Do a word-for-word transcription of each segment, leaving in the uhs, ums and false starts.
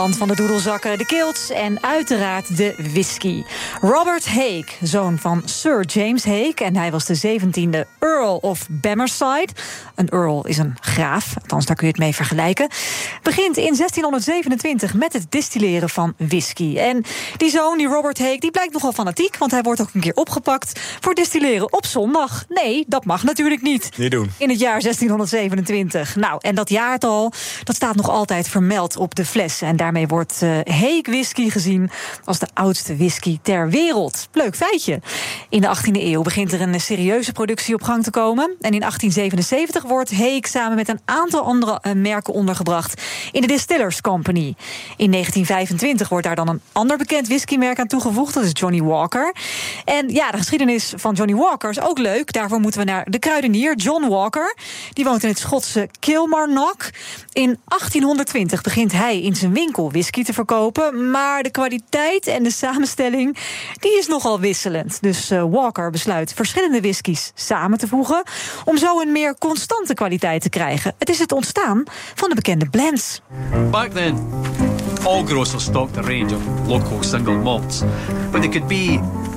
Van de doedelzakken, de kilts en uiteraard de whisky. Robert Hake, zoon van Sir James Hake, en hij was de zeventiende Earl of Bemerside. Een earl is een graaf, althans daar kun je het mee vergelijken. Begint in zestienhonderdzevenentwintig met het distilleren van whisky. En die zoon, die Robert Hake, die blijkt nogal fanatiek, want hij wordt ook een keer opgepakt voor distilleren op zondag. Nee, dat mag natuurlijk niet. Niet doen. In het jaar zestienhonderdzevenentwintig. Nou, en dat jaartal, dat staat nog altijd vermeld op de fles. En daarmee wordt uh, Hake whisky gezien als de oudste whisky ter wereld. Leuk feitje. In de achttiende eeuw begint er een serieuze productie op gang te komen. En in achttien zevenenzeventig wordt Hake samen met een aantal andere uh, merken ondergebracht in de Distillers Company. In negentien vijfentwintig wordt daar dan een ander bekend whiskymerk aan toegevoegd. Dat is Johnny Walker. En ja, de geschiedenis van Johnny Walker is ook leuk. Daarvoor moeten we naar de kruidenier John Walker. Die woont in het Schotse Kilmarnock. In achttienhonderdtwintig begint hij in zijn winkel whisky te verkopen, maar de kwaliteit en de samenstelling die is nogal wisselend. Dus uh, Walker besluit verschillende whiskies samen te voegen om zo een meer constante kwaliteit te krijgen. Het is het ontstaan van de bekende blends. Back then, all grocers stocked a range of local single malts, but they could be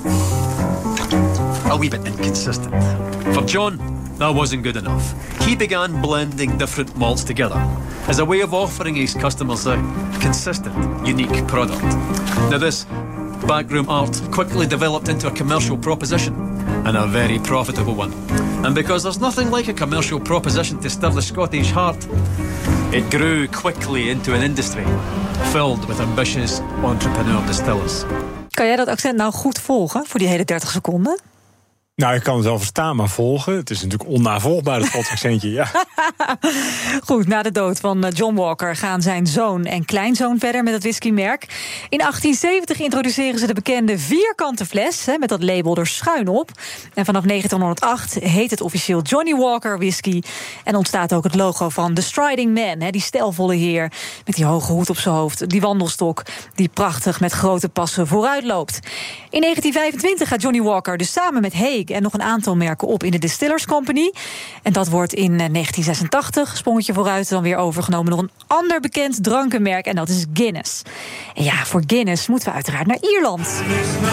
a wee bit inconsistent. For John, that wasn't good enough. He began blending different malts together as a way of offering his customers a consistent, unique product. Now this backroom art quickly developed into a commercial proposition, and a very profitable one. And because there's nothing like a commercial proposition to stir the Scottish heart, it grew quickly into an industry filled with ambitious entrepreneur distillers. Kan jij dat accent nou goed volgen voor die hele dertig seconden? Nou, ik kan het wel verstaan, maar volgen. Het is natuurlijk onnavolgbaar, dat Schots accentje, ja. Goed, na de dood van John Walker gaan zijn zoon en kleinzoon verder met het whiskymerk. In achttien zeventig introduceren ze de bekende vierkante fles, hè, met dat label er schuin op. En vanaf negentienhonderd acht heet het officieel Johnny Walker whisky. En ontstaat ook het logo van The Striding Man, hè, die stijlvolle heer met die hoge hoed op zijn hoofd, die wandelstok die prachtig met grote passen vooruit loopt. In negentien vijfentwintig gaat Johnny Walker dus samen met Hake en nog een aantal merken op in de Distillers Company. En dat wordt in negentien zesentachtig, sprongetje vooruit, dan weer overgenomen door een ander bekend drankenmerk, en dat is Guinness. En ja, voor Guinness moeten we uiteraard naar Ierland.